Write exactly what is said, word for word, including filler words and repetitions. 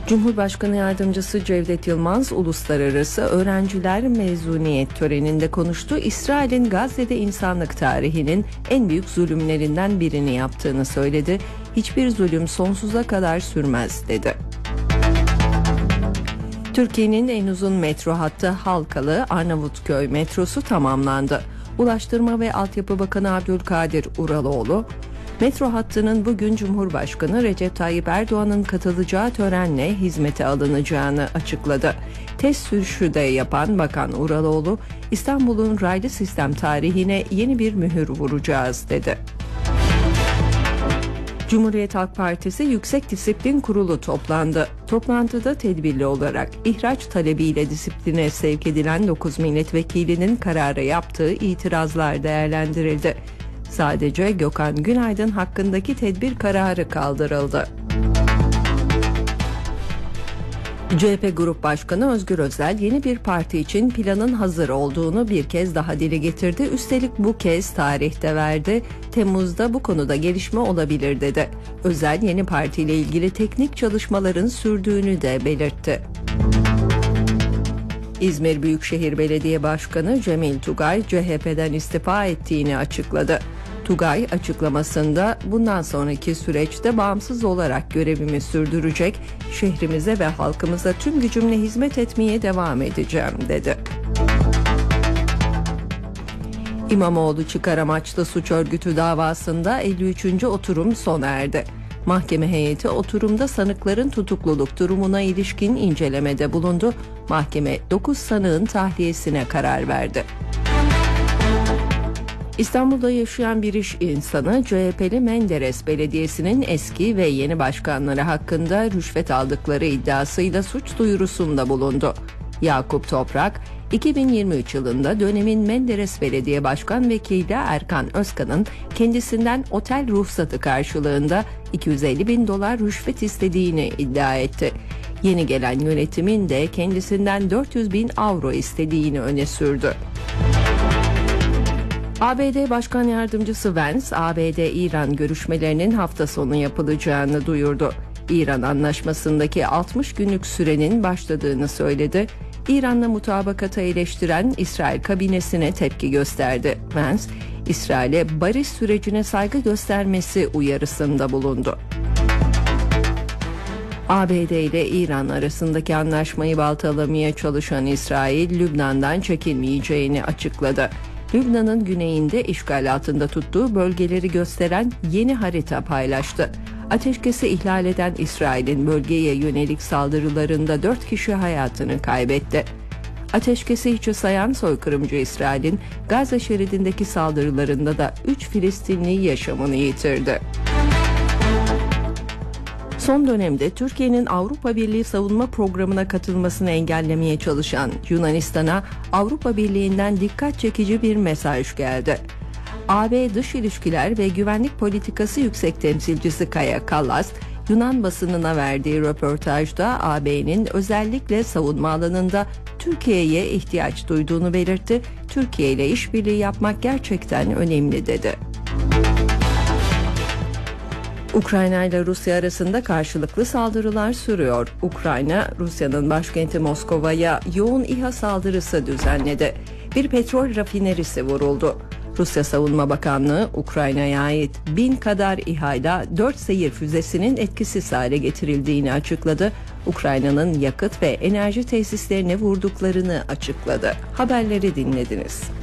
Cumhurbaşkanı Yardımcısı Cevdet Yılmaz, Uluslararası Öğrenciler Mezuniyet töreninde konuştu. İsrail'in Gazze'de insanlık tarihinin en büyük zulümlerinden birini yaptığını söyledi. Hiçbir zulüm sonsuza kadar sürmez, dedi. Türkiye'nin en uzun metro hattı Halkalı Arnavutköy metrosu tamamlandı. Ulaştırma ve Altyapı Bakanı Abdülkadir Uraloğlu, metro hattının bugün Cumhurbaşkanı Recep Tayyip Erdoğan'ın katılacağı törenle hizmete alınacağını açıkladı. Test sürüşü de yapan Bakan Uraloğlu, İstanbul'un raylı sistem tarihine yeni bir mühür vuracağız, dedi. Cumhuriyet Halk Partisi Yüksek Disiplin Kurulu toplandı. Toplantıda tedbirli olarak ihraç talebiyle disipline sevk edilen dokuz milletvekilinin karara yaptığı itirazlar değerlendirildi. Sadece Gökhan Günaydın hakkındaki tedbir kararı kaldırıldı. C H P Grup Başkanı Özgür Özel yeni bir parti için planın hazır olduğunu bir kez daha dile getirdi. Üstelik bu kez tarihte verdi. Temmuz'da bu konuda gelişme olabilir, dedi. Özel yeni partiyle ilgili teknik çalışmaların sürdüğünü de belirtti. İzmir Büyükşehir Belediye Başkanı Cemil Tugay C H P'den istifa ettiğini açıkladı. Tugay açıklamasında bundan sonraki süreçte bağımsız olarak görevimi sürdürecek, şehrimize ve halkımıza tüm gücümle hizmet etmeye devam edeceğim, dedi. İmamoğlu çıkar amaçlı suç örgütü davasında elli üçüncü oturum sona erdi. Mahkeme heyeti oturumda sanıkların tutukluluk durumuna ilişkin incelemede bulundu. Mahkeme dokuz sanığın tahliyesine karar verdi. İstanbul'da yaşayan bir iş insanı C H P'li Menderes Belediyesi'nin eski ve yeni başkanları hakkında rüşvet aldıkları iddiasıyla suç duyurusunda bulundu. Yakup Toprak, iki bin yirmi üç yılında dönemin Menderes Belediye Başkan Vekili Erkan Özkan'ın kendisinden otel ruhsatı karşılığında iki yüz elli bin dolar rüşvet istediğini iddia etti. Yeni gelen yönetimin de kendisinden dört yüz bin avro istediğini öne sürdü. A B D Başkan Yardımcısı Vance, A B D-İran görüşmelerinin hafta sonu yapılacağını duyurdu. İran anlaşmasındaki altmış günlük sürenin başladığını söyledi. İran'la mutabakata eleştiren İsrail kabinesine tepki gösterdi. Vance, İsrail'e barış sürecine saygı göstermesi uyarısında bulundu. A B D ile İran arasındaki anlaşmayı baltalamaya çalışan İsrail, Lübnan'dan çekilmeyeceğini açıkladı. Lübnan'ın güneyinde işgal altında tuttuğu bölgeleri gösteren yeni harita paylaştı. Ateşkesi ihlal eden İsrail'in bölgeye yönelik saldırılarında dört kişi hayatını kaybetti. Ateşkesi hiçe sayan soykırımcı İsrail'in Gazze şeridindeki saldırılarında da üç Filistinli yaşamını yitirdi. Son dönemde Türkiye'nin Avrupa Birliği savunma programına katılmasını engellemeye çalışan Yunanistan'a Avrupa Birliği'nden dikkat çekici bir mesaj geldi. A B Dış İlişkiler ve Güvenlik Politikası Yüksek Temsilcisi Kaja Kallas, Yunan basınına verdiği röportajda A B'nin özellikle savunma alanında Türkiye'ye ihtiyaç duyduğunu belirtti. Türkiye ile işbirliği yapmak gerçekten önemli, dedi. Ukrayna ile Rusya arasında karşılıklı saldırılar sürüyor. Ukrayna, Rusya'nın başkenti Moskova'ya yoğun İHA saldırısı düzenledi. Bir petrol rafinerisi vuruldu. Rusya Savunma Bakanlığı, Ukrayna'ya ait bin kadar İHA ile dört seyir füzesinin etkisiz hale getirildiğini açıkladı. Ukrayna'nın yakıt ve enerji tesislerine vurduklarını açıkladı. Haberleri dinlediniz.